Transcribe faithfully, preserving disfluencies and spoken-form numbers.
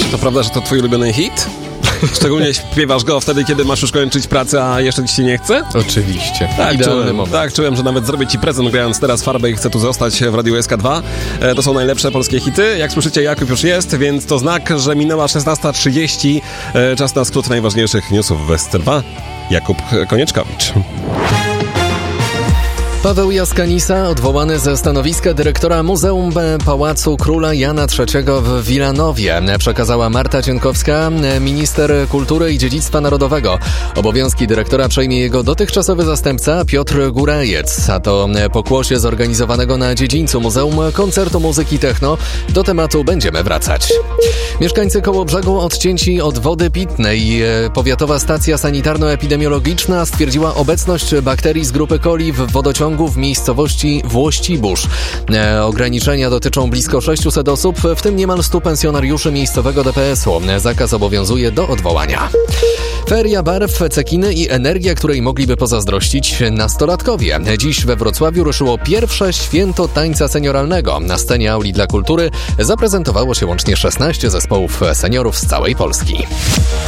To prawda, że to twój ulubiony hit? Szczególnie śpiewasz go wtedy, kiedy masz już kończyć pracę, a jeszcze ci się nie chce? Oczywiście. Tak, Idealny czułem, moment. tak, czułem, że nawet zrobię ci prezent, grając teraz Farbę i chcę tu zostać w Radiu S K dwa. E, to są najlepsze polskie hity. Jak słyszycie, Jakub już jest, więc to znak, że minęła szesnasta trzydzieści. E, czas na skrót najważniejszych newsów w S C dwa. Jakub Konieczkowicz. Paweł Jaskanisa, odwołany ze stanowiska dyrektora Muzeum Pałacu Króla Jana trzeciego w Wilanowie, przekazała Marta Cienkowska, minister kultury i dziedzictwa narodowego. Obowiązki dyrektora przejmie jego dotychczasowy zastępca Piotr Górajec, a to pokłosie zorganizowanego na dziedzińcu Muzeum koncertu muzyki techno. Do tematu będziemy wracać. Mieszkańcy Kołobrzegu odcięci od wody pitnej. Powiatowa stacja sanitarno-epidemiologiczna stwierdziła obecność bakterii z grupy coli w wodociągu w miejscowości Włościbórz. E, ograniczenia dotyczą blisko sześciuset osób, w tym niemal stu pensjonariuszy miejscowego D P S u. Zakaz obowiązuje do odwołania. Feria barw, cekiny i energia, której mogliby pozazdrościć nastolatkowie. Dziś we Wrocławiu ruszyło pierwsze święto tańca senioralnego. Na scenie auli dla kultury zaprezentowało się łącznie szesnaście zespołów seniorów z całej Polski.